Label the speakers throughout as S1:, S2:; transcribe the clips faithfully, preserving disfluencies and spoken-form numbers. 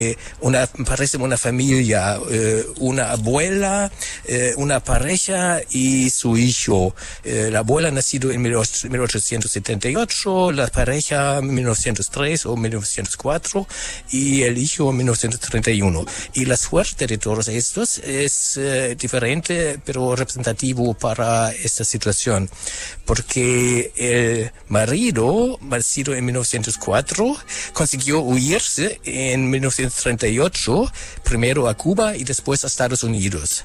S1: Una, parece una familia, eh, una abuela, eh, una pareja y su hijo. Eh, la abuela nacido en mil ochocientos setenta y ocho, la pareja en mil novecientos tres o mil novecientos cuatro y el hijo en mil novecientos treinta y uno. Y la suerte de todos estos es eh, diferente pero representativo para esta situación, porque el marido, nacido en mil novecientos cuatro, consiguió huirse en mil novecientos treinta y ocho, primero a Cuba y después a Estados Unidos.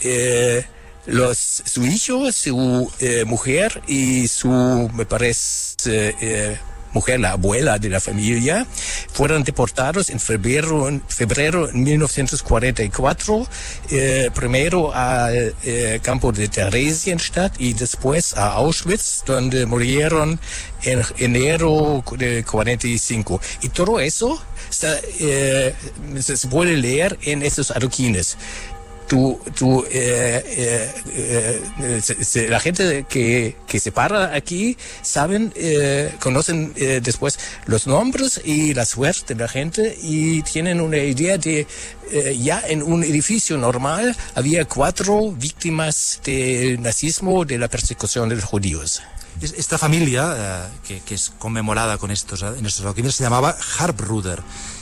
S1: Eh, los, su hijo, su eh, mujer y su, me parece, eh, mujer, la abuela de la familia, fueron deportados en febrero, en febrero de mil novecientos cuarenta y cuatro, eh, primero al eh, campo de Theresienstadt y después a Auschwitz, donde murieron en enero de cuarenta y cinco. Y todo eso está, eh, se, se puede leer en esos adoquines. Tu, tu, eh, eh, eh, se, se, la gente que, que se para aquí saben, eh, conocen eh, después los nombres y la suerte de la gente y tienen una idea de eh, ya en un edificio normal había cuatro víctimas del nazismo, de la persecución de los judíos.
S2: Esta familia, eh, que, que es conmemorada con estos, en estos adoquines, se llamaba Harpruder.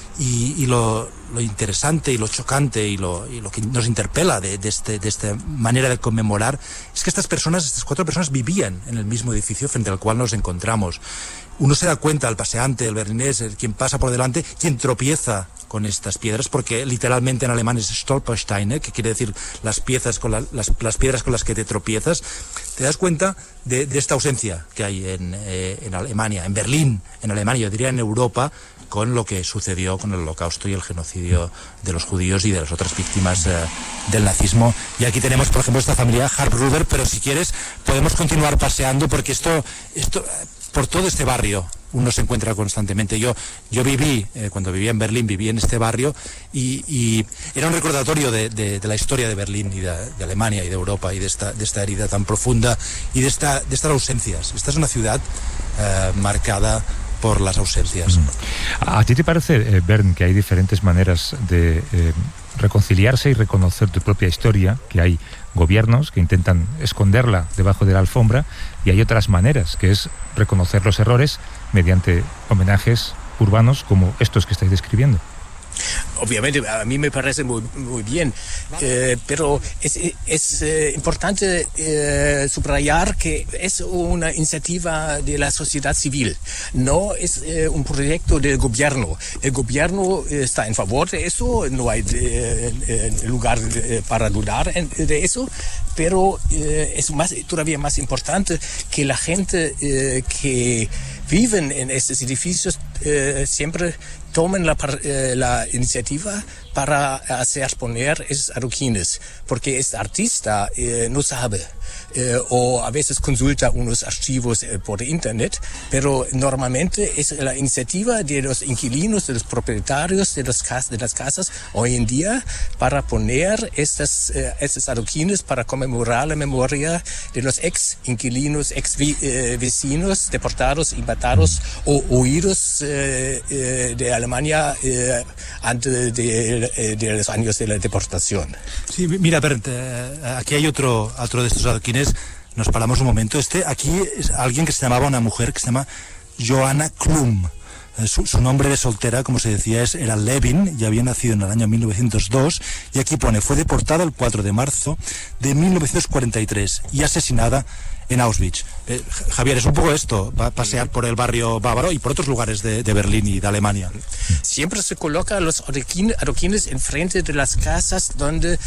S2: Y, y lo, lo interesante y lo chocante y lo, y lo que nos interpela de, de, este, de esta manera de conmemorar es que estas personas, estas cuatro personas vivían en el mismo edificio frente al cual nos encontramos. Uno se da cuenta, el paseante, el berlinés, el quien pasa por delante, quien tropieza con estas piedras, porque literalmente en alemán es Stolpersteine, que quiere decir las piezas con la, las, las piedras con las que te tropiezas. Te das cuenta de, de esta ausencia que hay en, eh, en Alemania, en Berlín, en Alemania, yo diría en Europa, con lo que sucedió con el Holocausto y el genocidio de los judíos y de las otras víctimas eh, del nazismo. Y aquí tenemos, por ejemplo, esta familia Harpruder, pero si quieres podemos continuar paseando porque esto, esto por todo este barrio uno se encuentra constantemente. Yo, yo viví, eh, cuando vivía en Berlín, viví en este barrio y, y era un recordatorio de, de, de la historia de Berlín y de, de Alemania y de Europa y de esta, de esta herida tan profunda y de, esta, de estas ausencias. Esta es una ciudad eh, marcada por las ausencias.
S3: ¿A ti te parece, eh, Bernd, que hay diferentes maneras de eh, reconciliarse y reconocer tu propia historia, que hay gobiernos que intentan esconderla debajo de la alfombra y hay otras maneras, que es reconocer los errores mediante homenajes urbanos como estos que estáis describiendo?
S1: Obviamente a mí me parece muy, muy bien, eh, pero es, es eh, importante eh, subrayar que es una iniciativa de la sociedad civil, no es eh, un proyecto del gobierno. El gobierno está en favor de eso, no hay eh, eh, lugar eh, para dudar en, de eso, pero eh, es más, todavía más importante que la gente eh, que viven en estos edificios eh, siempre tomen la, eh, la iniciativa para hacer poner esos adoquines, porque este artista eh, no sabe eh, o a veces consulta unos archivos eh, por internet, pero normalmente es la iniciativa de los inquilinos, de los propietarios de, los cas de las casas hoy en día para poner estas, eh, estos adoquines para conmemorar la memoria de los ex inquilinos, ex eh, vecinos deportados y matados o huidos eh, eh, de Alemania eh, antes de, de, de los años de la deportación.
S2: Sí, mira, Bernd, eh, aquí hay otro, otro de estos adoquines. Nos paramos un momento. Este, aquí es alguien que se llamaba, una mujer que se llama Johanna Klum. Eh, su, su nombre de soltera, como se decía, es, era Levin, y había nacido en el año mil novecientos dos, y aquí pone, fue deportada el cuatro de marzo de mil novecientos cuarenta y tres y asesinada en Auschwitz. Eh, Javier, es un poco esto, va a pasear por el barrio bávaro y por otros lugares de, de Berlín y de Alemania.
S1: Siempre se colocan los adoquines enfrente de las casas donde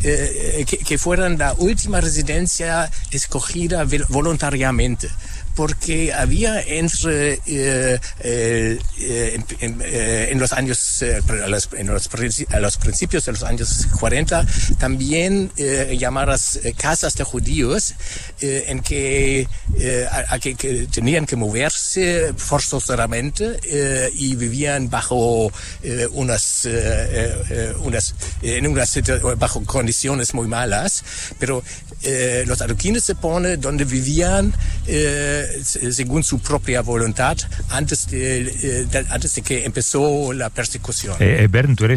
S1: eh, que, que fueran la última residencia escogida voluntariamente, porque había entre eh, eh, en, en, en los años eh, en los, a los principios de los años cuarenta también eh, llamadas eh, casas de judíos eh, en que, eh, a, a que, que tenían que moverse forzosamente eh, y vivían bajo eh, unas, eh, eh, unas en unas bajo condiciones muy malas, pero eh, los adoquines se ponen donde vivían eh, eh, según su propia voluntad antes de, eh, de, antes de que empezó la persecución.
S3: Eh, Bernd, tú eres